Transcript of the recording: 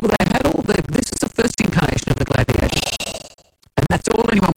people, they've had all the, this is the first incarnation of the gladiator. And that's all anyone